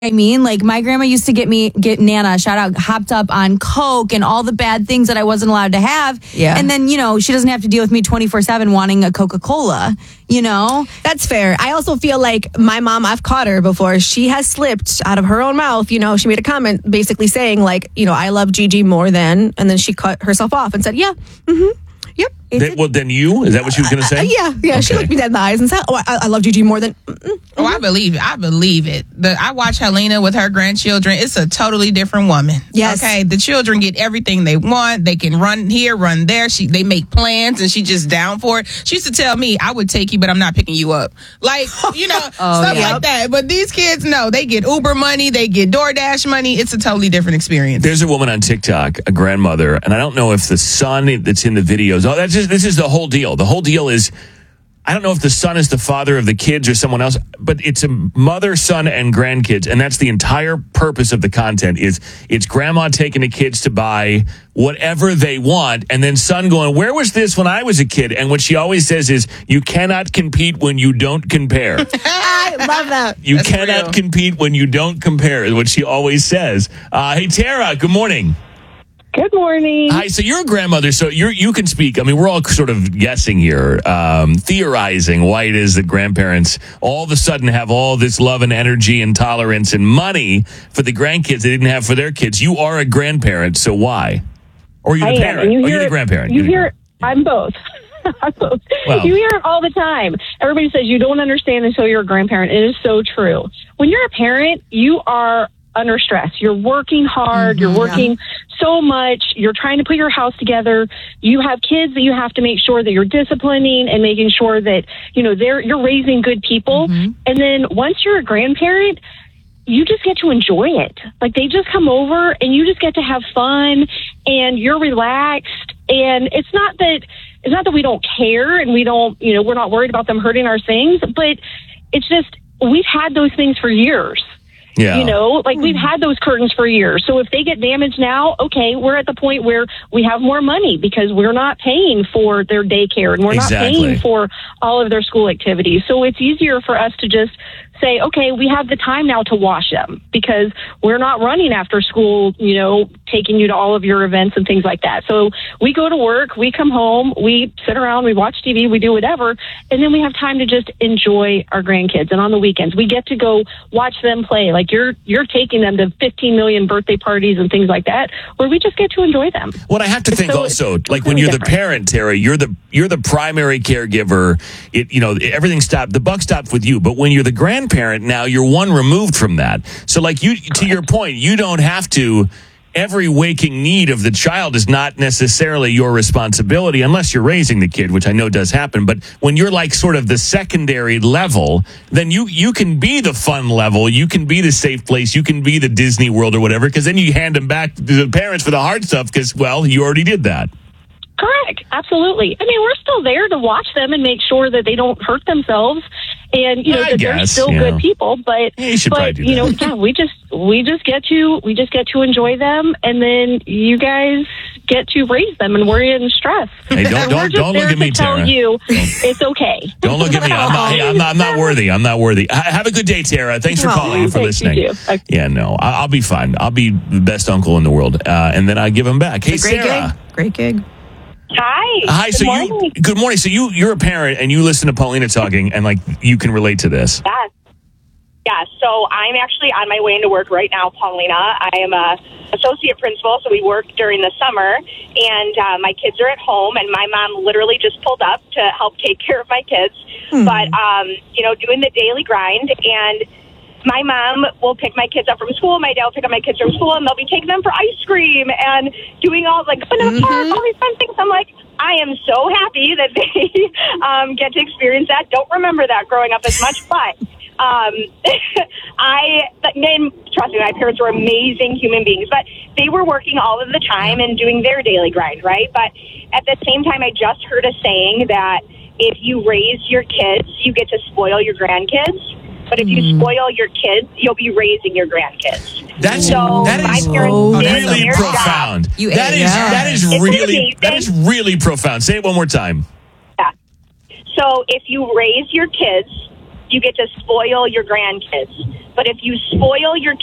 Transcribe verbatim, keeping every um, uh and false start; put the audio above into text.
I mean, like my grandma used to get me, get Nana, shout out, hopped up on Coke and all the bad things that I wasn't allowed to have. Yeah. And then, you know, she doesn't have to deal with me twenty-four seven wanting a Coca-Cola, you know? That's fair. I also feel like my mom, I've caught her before. She has slipped out of her own mouth. You know, she made a comment basically saying like, you know, I love Gigi more than, and then she cut herself off and said, yeah, mm-hmm. Yep. Then, well, then you? Is that what she was going to say? Uh, yeah, yeah. Okay. She looked me dead in the eyes and said, "Oh, I, I love Gigi more than." Mm-mm. Oh, I believe it. I believe it. The, I watch Helena with her grandchildren. It's a totally different woman. Yes. Okay. The children get everything they want. They can run here, run there. She, they make plans, and she just down for it. She used to tell me, "I would take you, but I'm not picking you up." Like, you know, Oh, stuff yep. like that. But these kids, no, they get Uber money, they get DoorDash money. It's a totally different experience. There's a woman on TikTok, a grandmother, and I don't know if the son that's in the videos. Oh, that's just, this is the whole deal. The whole deal is, I don't know if the son is the father of the kids or someone else, but it's a mother, son, and grandkids, and that's the entire purpose of the content. Is it's grandma taking the kids to buy whatever they want, and then son going, "Where was this when I was a kid?" And what she always says is, "You cannot compete when you don't compare." I love that. You That's cannot real. compete when you don't compare, is what she always says. Uh, hey, Tara, good morning. Good morning. Hi, so you're a grandmother, so you you can speak. I mean, we're all sort of guessing here, um, theorizing why it is that grandparents all of a sudden have all this love and energy and tolerance and money for the grandkids they didn't have for their kids. You are a grandparent, so why? Or you're I the am. parent? And you Or hear, you're the grandparent? You You're the hear, I'm both. I'm both. Well. You hear it all the time. Everybody says you don't understand until you're a grandparent. It is so true. When you're a parent, you are under stress. You're working hard. Mm-hmm, you're working so much. You're trying to put your house together. You have kids that you have to make sure that you're disciplining and making sure that, you know, they're, you're raising good people. Mm-hmm. And then once you're a grandparent, you just get to enjoy it. Like they just come over and you just get to have fun and you're relaxed. And it's not that, it's not that we don't care and we don't, you know, we're not worried about them hurting our things, but it's just, we've had those things for years. Yeah. You know, like we've had those curtains for years. So if they get damaged now, okay, we're at the point where we have more money because we're not paying for their daycare and we're Exactly. not paying for all of their school activities. So it's easier for us to just say, okay, we have the time now to wash them because we're not running after school, you know, taking you to all of your events and things like that. So we go to work, we come home, we sit around, we watch T V, we do whatever, and then we have time to just enjoy our grandkids. And on the weekends, we get to go watch them play. Like you're you're taking them to fifteen million birthday parties and things like that, where we just get to enjoy them. What I have to think so- also, it's like when really you're the different. parent, Tara, you're the you're the primary caregiver. It you know everything stopped. The buck stopped with you. But when you're the grandparent, now you're one removed from that. So, like you, to your point, you don't have to. Every waking need of the child is not necessarily your responsibility unless you're raising the kid, which I know does happen. But when you're like sort of the secondary level, then you you can be the fun level. You can be the safe place. You can be the Disney World or whatever, because then you hand them back to the parents for the hard stuff because, well, you already did that. Correct. Absolutely. I mean, we're still there to watch them and make sure that they don't hurt themselves. And you know I that they're guess, still yeah. good people, but Yeah, you should probably but do you know, that. yeah, we just we just get to we just get to enjoy them, and then you guys get to raise them, and we're in stress. Hey, don't- And don't- we're just don't look there at me, to tell Tara. you it's okay. Don't look at me. I'm not, hey, I'm not. I'm not worthy. I'm not worthy. Ha- Have a good day, Tara. Thanks for Oh, calling and for thanks, you listening. too. Okay. Yeah, no, I- I'll be fine. I'll be the best uncle in the world, uh, and then I give him back. Hey, Great Sarah. gig. Great gig. Hi. Hi. Good So morning. you. Good morning. So you. You're a parent, and you listen to Paulina talking, and like you can relate to this. Yes. Yeah, so I'm actually on my way into work right now, Paulina. I am a associate principal, so we work during the summer, and uh, my kids are at home, and my mom literally just pulled up to help take care of my kids. Hmm. But, um, you know, doing the daily grind, and my mom will pick my kids up from school, my dad will pick up my kids from school, and they'll be taking them for ice cream and doing all, like, up in the park, all these fun things. I'm like, I am so happy that they um, get to experience that. Don't remember that growing up as much, but... Um, I, and trust me, my parents were amazing human beings, but they were working all of the time and doing their daily grind, right? But at the same time, I just heard a saying that if you raise your kids, you get to spoil your grandkids. But if you spoil your kids, you'll be raising your grandkids. That's So that my is parents did really their profound. job. You That ate is it. that is It's really amazing. that is really profound. Say it one more time. Yeah. So if you raise your kids you get to spoil your grandkids. But if you spoil your